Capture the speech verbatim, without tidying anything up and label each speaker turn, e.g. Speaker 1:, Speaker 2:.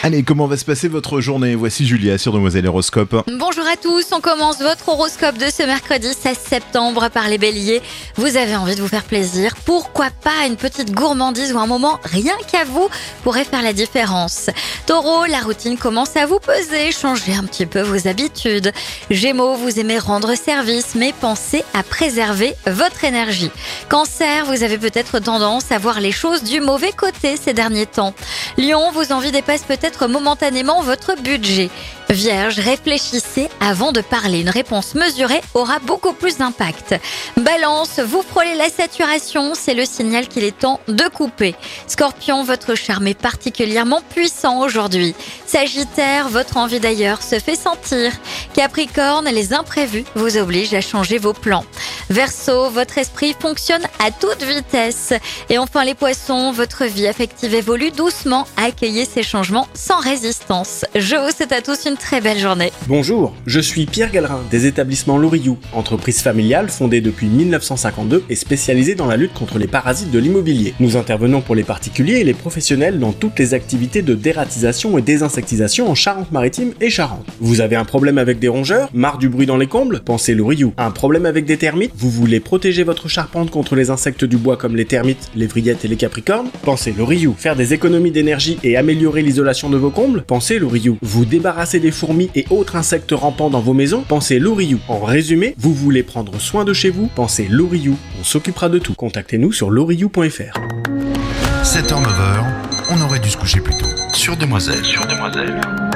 Speaker 1: Allez, comment va se passer votre journée? Voici Julia sur Demoiselle Horoscope.
Speaker 2: Bonjour à tous, on commence votre horoscope de ce mercredi seize septembre par les béliers. Vous avez envie de vous faire plaisir, pourquoi pas une petite gourmandise ou un moment rien qu'à vous pourrait faire la différence. Taureau, la routine commence à vous peser, changez un petit peu vos habitudes. Gémeaux, vous aimez rendre service, mais pensez à préserver votre énergie. Cancer, vous avez peut-être tendance à voir les choses du mauvais côté ces derniers temps. Lion, vos envies dépassent peut-être momentanément votre budget. Vierge, réfléchissez avant de parler. Une réponse mesurée aura beaucoup plus d'impact. Balance, vous frôlez la saturation, c'est le signal qu'il est temps de couper. Scorpion, votre charme est particulièrement puissant aujourd'hui. Sagittaire, votre envie d'ailleurs se fait sentir. Capricorne, les imprévus vous obligent à changer vos plans. Verseau, votre esprit fonctionne à toute vitesse. Et enfin les poissons, votre vie affective évolue doucement. Accueillez ces changements sans résistance. Je vous souhaite à tous une très belle journée.
Speaker 3: Bonjour, je suis Pierre Gallerin des établissements Loriou, entreprise familiale fondée depuis mille neuf cent cinquante-deux et spécialisée dans la lutte contre les parasites de l'immobilier. Nous intervenons pour les particuliers et les professionnels dans toutes les activités de dératisation et désinsectisation en Charente-Maritime et Charente. Vous avez un problème avec des rongeurs? Marre du bruit dans les combles? Pensez Loriou. Un problème avec des termites? Vous voulez protéger votre charpente contre les insectes du bois comme les termites, les vrillettes et les capricornes? Pensez Loriou. Faire des économies d'énergie et améliorer l'isolation de vos combles? Pensez Loriou. Vous débarrasser des fourmis et autres insectes rampants dans vos maisons? Pensez Loriou. En résumé, vous voulez prendre soin de chez vous? Pensez Loriou. On s'occupera de tout. Contactez-nous sur loriou point f r.
Speaker 4: sept heures neuf heures, on aurait dû se coucher plus tôt. Sur Demoiselle. Sur Demoiselle.